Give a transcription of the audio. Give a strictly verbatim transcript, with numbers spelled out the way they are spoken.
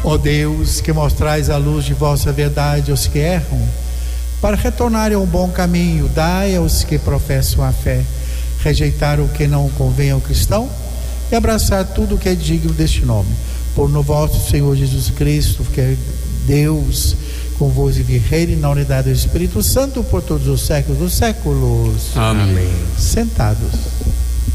Ó Deus, que mostrais a luz de vossa verdade aos que erram, para retornarem ao bom caminho, dai aos que professam a fé, rejeitar o que não convém ao cristão e abraçar tudo o que é digno deste nome. Por no vosso Senhor Jesus Cristo, que é Deus, convosco e reine na unidade do Espírito Santo por todos os séculos dos séculos. Amém. Sentados.